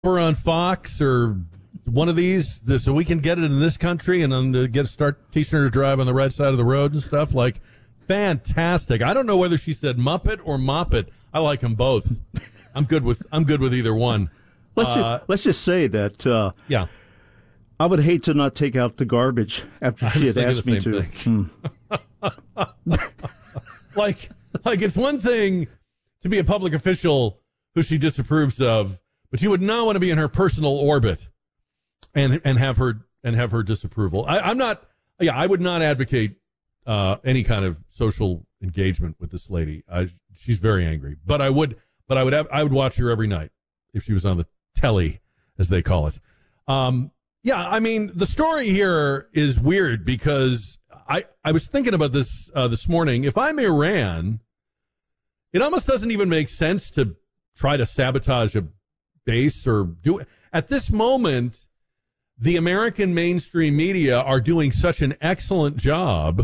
over on Fox or one of these so we can get it in this country and then start teaching her to drive on the right side of the road and stuff? Like, fantastic. I don't know whether she said Muppet or Moppet. I like them both. I'm good with either one. Let's just say that. Yeah. I would hate to not take out the garbage after she had asked me to. Like it's one thing to be a public official who she disapproves of, but you would not want to be in her personal orbit and have her disapproval. I would not advocate any kind of social engagement with this lady. She's very angry, but I would watch her every night if she was on the telly, as they call it. Yeah, I mean, the story here is weird because I was thinking about this morning. If I'm Iran, it almost doesn't even make sense to try to sabotage a base or do it. At this moment, the American mainstream media are doing such an excellent job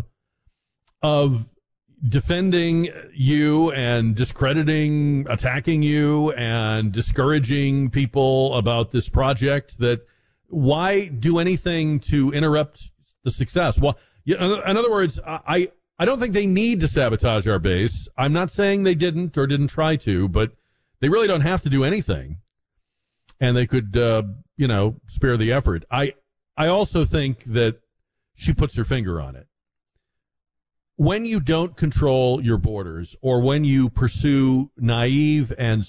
of defending you and discrediting, attacking you, and discouraging people about this project that why do anything to interrupt the success? Well, in other words, I don't think they need to sabotage our base. I'm not saying they didn't or didn't try to, but they really don't have to do anything. And they could, spare the effort. I also think that she puts her finger on it. When you don't control your borders or when you pursue naive and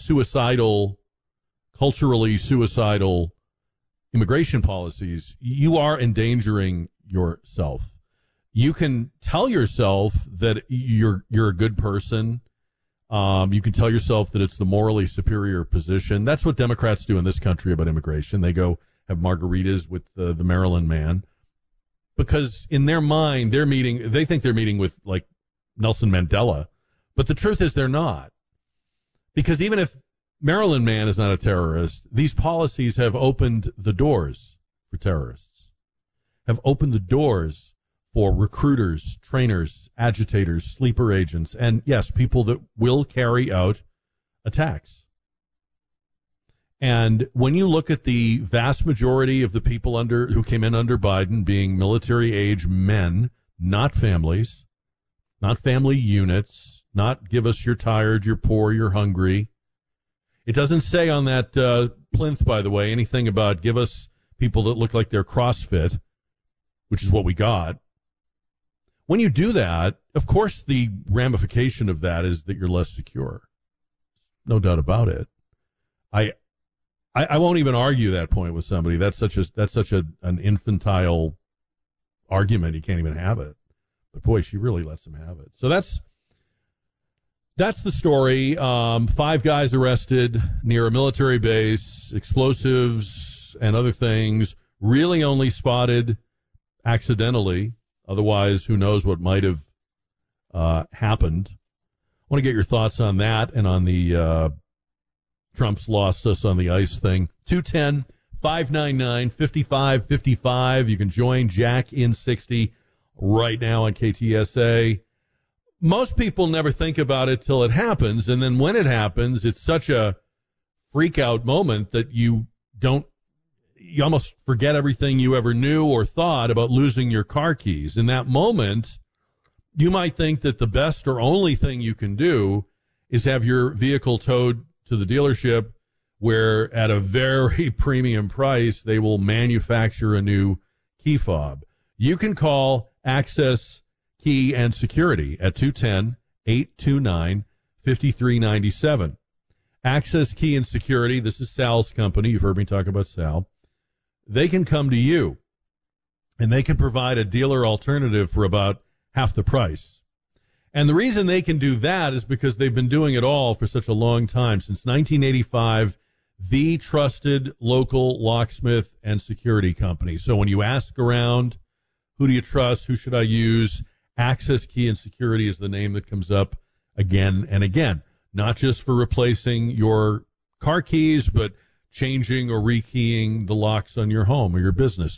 culturally suicidal immigration policies, you are endangering yourself. You can tell yourself that you're a good person. You can tell yourself that it's the morally superior position. That's what Democrats do in this country about immigration. They go have margaritas with the Maryland man because in their mind, they think they're meeting with like Nelson Mandela. But the truth is they're not. Because even if Maryland man is not a terrorist, these policies have opened the doors for terrorists, have opened the doors for recruiters, trainers, agitators, sleeper agents, and yes, people that will carry out attacks. And when you look at the vast majority of the people who came in under Biden being military age men, not families, not family units, not give us you're tired, you're poor, you're hungry. It doesn't say on that plinth, by the way, anything about give us people that look like they're CrossFit, which is what we got. When you do that, of course, the ramification of that is that you're less secure. No doubt about it. I won't even argue that point with somebody. That's such an infantile argument. You can't even have it. But boy, she really lets him have it. So that's the story. 5 guys arrested near a military base, explosives and other things, really only spotted accidentally. Otherwise, who knows what might have happened. I want to get your thoughts on that and on the Trump's lost us on the ICE thing. 210-599-5555. You can join Jack in 60 right now on KTSA. Most people never think about it till it happens, and then when it happens, it's such a freak-out moment that you almost forget everything you ever knew or thought about losing your car keys. In that moment, you might think that the best or only thing you can do is have your vehicle towed to the dealership where at a very premium price, they will manufacture a new key fob. You can call Access Key and Security at 210-829-5397. Access Key and Security, this is Sal's company. You've heard me talk about Sal. They can come to you, and they can provide a dealer alternative for about half the price. And the reason they can do that is because they've been doing it all for such a long time. Since 1985, the trusted local locksmith and security company. So when you ask around, who do you trust? Who should I use? Access Key and Security is the name that comes up again and again. Not just for replacing your car keys, but changing or rekeying the locks on your home or your business.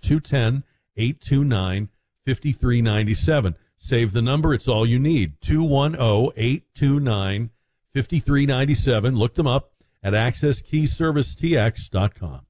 210-829-5397. Save the number. It's all you need. 210-829-5397. Look them up at accesskeyservicetx.com.